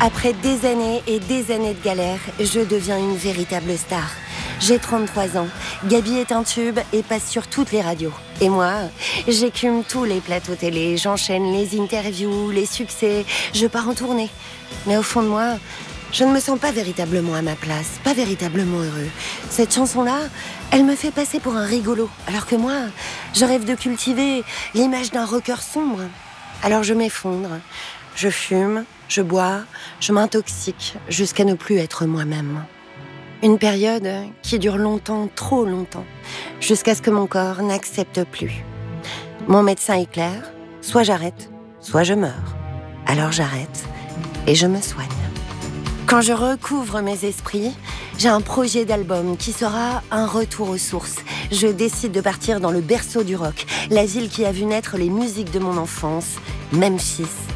Après des années et des années de galère, je deviens une véritable star. J'ai 33 ans, Gaby est un tube et passe sur toutes les radios. Et moi, j'écume tous les plateaux télé, j'enchaîne les interviews, les succès, je pars en tournée. Mais au fond de moi, je ne me sens pas véritablement à ma place, pas véritablement heureux. Cette chanson-là, elle me fait passer pour un rigolo, alors que moi, je rêve de cultiver l'image d'un rocker sombre. Alors je m'effondre, je fume, je bois, je m'intoxique jusqu'à ne plus être moi-même. Une période qui dure longtemps, trop longtemps, jusqu'à ce que mon corps n'accepte plus. Mon médecin est clair, soit j'arrête, soit je meurs. Alors j'arrête et je me soigne. Quand je recouvre mes esprits, j'ai un projet d'album qui sera un retour aux sources. Je décide de partir dans le berceau du rock, la ville qui a vu naître les musiques de mon enfance, Memphis.